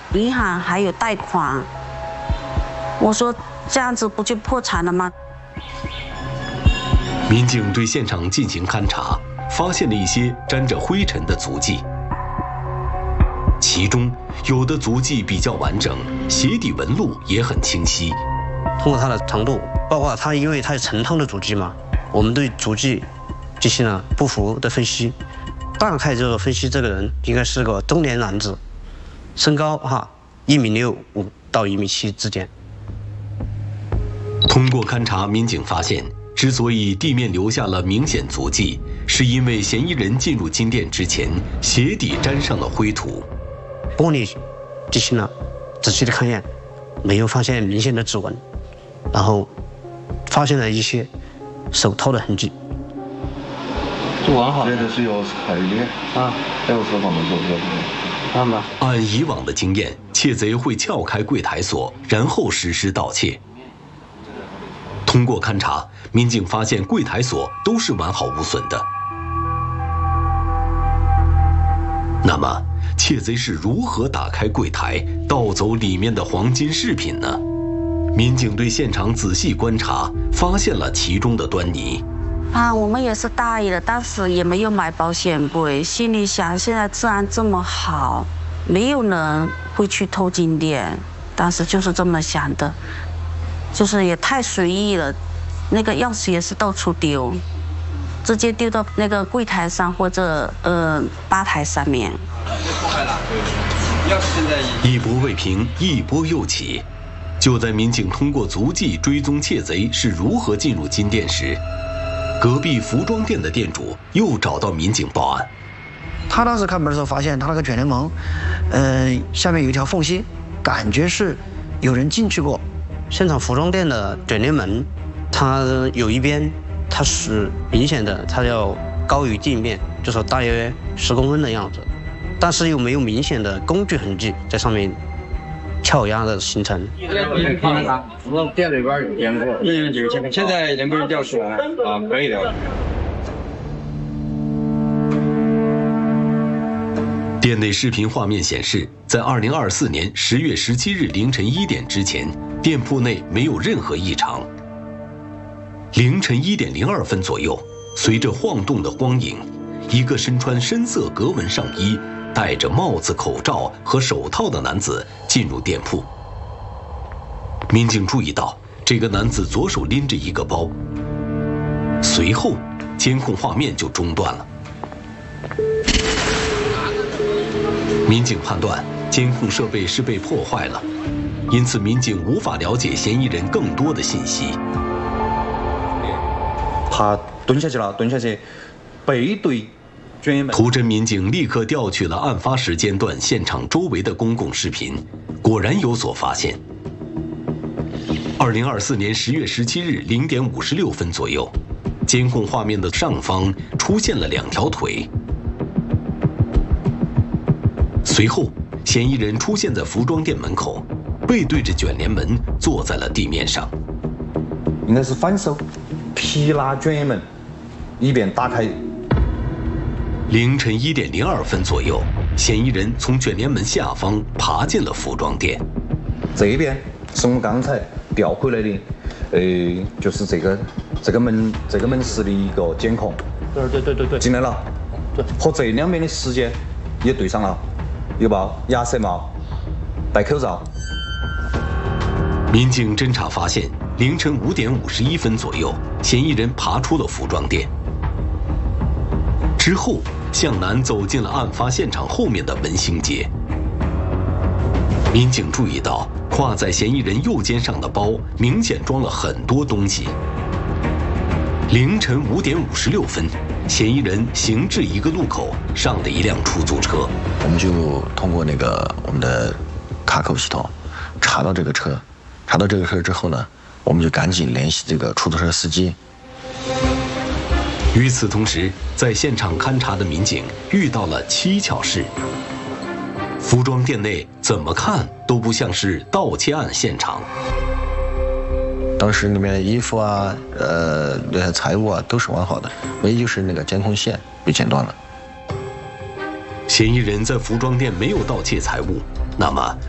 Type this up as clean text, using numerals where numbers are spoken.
银行还有贷款。我说这样子不就破产了吗？ 民警对现场进行勘查，发现了一些沾着灰尘的足迹，其中有的足迹比较完整，鞋底纹路也很清晰。 通过它的长度，包括它因为它是成趟的足迹嘛，我们对足迹进行了不符的分析，大概就分析这个人应该是个中年男子，身高1.65米到1.7米之间。 通过勘查，民警发现，之所以地面留下了明显足迹，是因为嫌疑人进入金店之前，鞋底沾上了灰土。 玻璃进行了仔细的勘验，没有发现明显的指纹，然后发现了一些手套的痕迹。 做完好， 这个是有彩的还有手访的做的。 看吧。 按以往的经验，窃贼会撬开柜台锁，然后实施盗窃。通过勘查，民警发现柜台锁都是完好无损的。那么，窃贼是如何打开柜台，盗走里面的黄金饰品呢？民警对现场仔细观察，发现了其中的端倪。 我们也是大意了，当时也没有买保险柜，心里想现在治安这么好，没有人会去偷金店，当时就是这么想的。就是也太随意了，那个钥匙也是到处丢，直接丢到那个柜台上或者吧台上面。 一波未平，一波又起。就在民警通过足迹追踪窃贼是如何进入金店时，隔壁服装店的店主又找到民警报案。 他当时开门的时候，发现他那个卷帘门，下面有一条缝隙，感觉是有人进去过。 现场服装店的卷帘门，它有一边它是明显的，它要高于地面，就是大约10公分的样子，但是又没有明显的工具痕迹在上面撬压的形成。 服装店里边有监控，现在能不能调出来可以的。 店内视频画面显示，在2024年10月17日凌晨1点之前，店铺内没有任何异常。凌晨1点02分左右，随着晃动的光影，一个身穿深色格纹上衣、戴着帽子、口罩和手套的男子进入店铺。民警注意到，这个男子左手拎着一个包。随后，监控画面就中断了。民警判断监控设备是被破坏了，因此民警无法了解嫌疑人更多的信息。 他蹲下去了，蹲下去，背对卷帘门。 图侦民警立刻调取了案发时间段现场周围的公共视频，果然有所发现。2024年10月17日0点56分左右，监控画面的上方出现了2条腿。随后，嫌疑人出现在服装店门口，背对着卷帘门，坐在了地面上。 应该是反手劈拉卷帘门，以便打开。 凌晨1点02分左右，嫌疑人从卷帘门下方爬进了服装店。 这边是我们刚才调回来的，就是这个门市的一个监控。对，进来了。对，和这两边的时间也对上了。有包、鸭舌帽、戴口罩。 民警侦查发现，凌晨5点51分左右，嫌疑人爬出了服装店，之后向南走进了案发现场后面的文兴街。民警注意到，挎在嫌疑人右肩上的包明显装了很多东西。凌晨5点56分，嫌疑人行至一个路口，上了一辆出租车。 我们就通过我们的卡口系统查到这个车，之后呢，我们就赶紧联系这个出租车司机。 与此同时，在现场勘查的民警遇到了蹊跷事：服装店内怎么看都不像是盗窃案现场。 当时里面的衣服那些财物都是完好的，唯一就是那个监控线被剪断了。 嫌疑人在服装店没有盗窃财物，那么